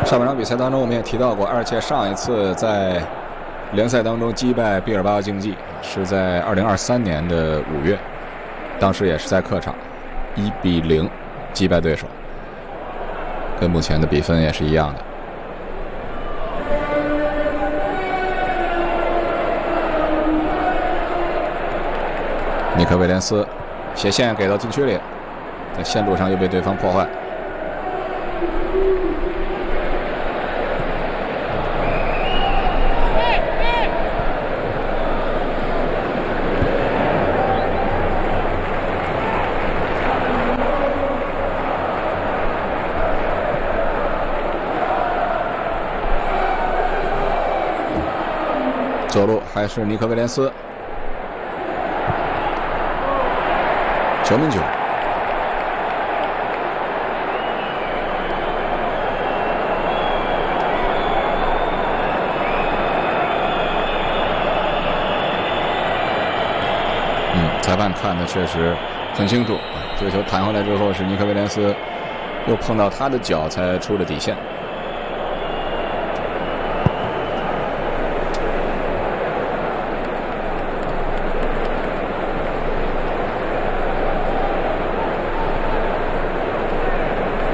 上半场比赛当中，我们也提到过，阿尔切上一次在联赛当中击败毕尔巴鄂竞技是在2023年的5月，当时也是在客场1-0击败对手，跟目前的比分也是一样的。尼克威廉斯斜线给到禁区里，在线路上又被对方破坏。左路还是尼克威廉斯，球门球。裁判看的确实很清楚，这个球弹回来之后是尼克威廉斯又碰到他的脚才出了底线。